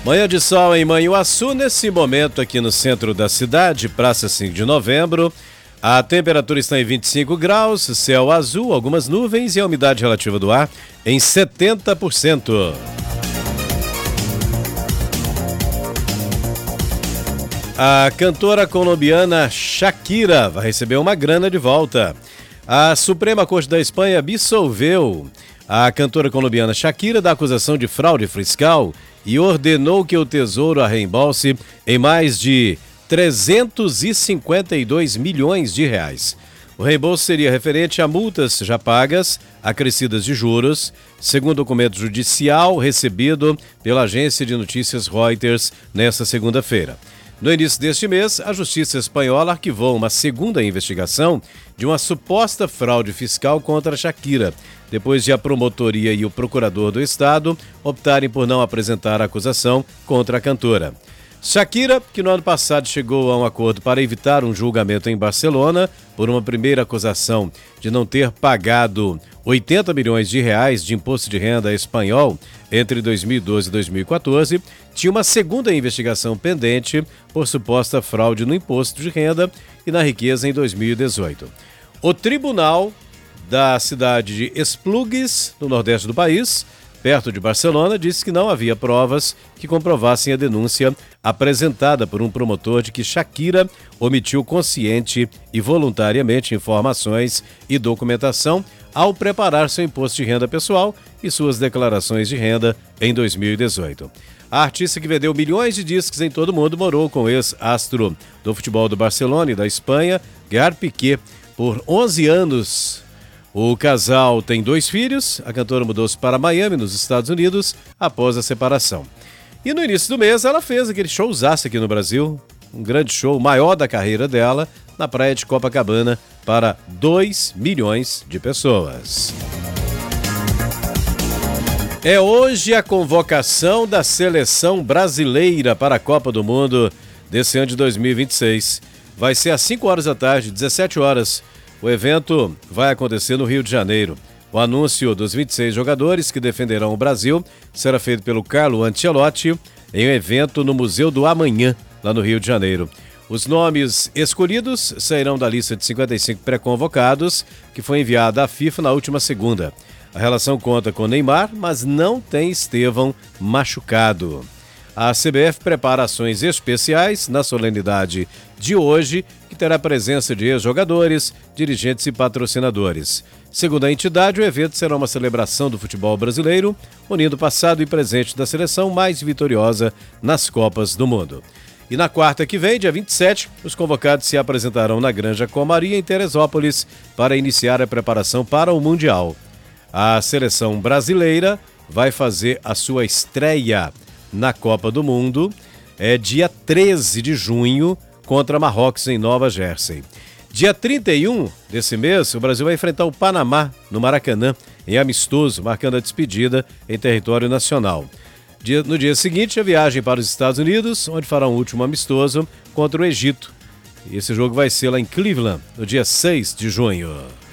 Manhã de sol em Manhuaçu, nesse momento aqui no centro da cidade, Praça 5 de Novembro. A temperatura está em 25 graus, céu azul, algumas nuvens e a umidade relativa do ar em 70%. A cantora colombiana Shakira vai receber uma grana de volta. A Suprema Corte da Espanha absolveu a cantora colombiana Shakira da acusação de fraude fiscal e ordenou que o Tesouro a reembolse em mais de 352 milhões de reais. O reembolso seria referente a multas já pagas, acrescidas de juros, segundo documento judicial recebido pela agência de notícias Reuters nesta segunda-feira. No início deste mês, a Justiça Espanhola arquivou uma segunda investigação de uma suposta fraude fiscal contra Shakira, depois de a promotoria e o procurador do Estado optarem por não apresentar a acusação contra a cantora. Shakira, que no ano passado chegou a um acordo para evitar um julgamento em Barcelona por uma primeira acusação de não ter pagado 80 milhões de reais de imposto de renda espanhol entre 2012 e 2014, tinha uma segunda investigação pendente por suposta fraude no imposto de renda e na riqueza em 2018. O tribunal da cidade de Esplugues, no nordeste do país, perto de Barcelona, disse que não havia provas que comprovassem a denúncia apresentada por um promotor de que Shakira omitiu consciente e voluntariamente informações e documentação ao preparar seu imposto de renda pessoal e suas declarações de renda em 2018. A artista, que vendeu milhões de discos em todo o mundo, morou com o ex-astro do futebol do Barcelona e da Espanha, Gerard Piqué, por 11 anos. O casal tem 2 filhos. A cantora mudou-se para Miami, nos Estados Unidos, após a separação. E no início do mês ela fez aquele showzaço aqui no Brasil, um grande show, maior da carreira dela, na praia de Copacabana, para 2 milhões de pessoas. É hoje a convocação da seleção brasileira para a Copa do Mundo desse ano de 2026. Vai ser às 5 horas da tarde, 17 horas. O evento vai acontecer no Rio de Janeiro. O anúncio dos 26 jogadores que defenderão o Brasil será feito pelo Carlo Ancelotti em um evento no Museu do Amanhã, lá no Rio de Janeiro. Os nomes escolhidos sairão da lista de 55 pré-convocados que foi enviada à FIFA na última segunda. A relação conta com Neymar, mas não tem Estevão machucado. A CBF prepara ações especiais na solenidade de hoje, que terá a presença de ex-jogadores, dirigentes e patrocinadores. Segundo a entidade, o evento será uma celebração do futebol brasileiro, unindo o passado e presente da seleção mais vitoriosa nas Copas do Mundo. E na quarta que vem, dia 27, os convocados se apresentarão na Granja Comaria, em Teresópolis, para iniciar a preparação para o Mundial. A seleção brasileira vai fazer a sua estreia na Copa do Mundo, dia 13 de junho, contra Marrocos, em Nova Jersey. Dia 31 desse mês, o Brasil vai enfrentar o Panamá, no Maracanã, em amistoso, marcando a despedida em território nacional. No dia seguinte, a viagem para os Estados Unidos, onde fará um último amistoso contra o Egito. E esse jogo vai ser lá em Cleveland, no dia 6 de junho.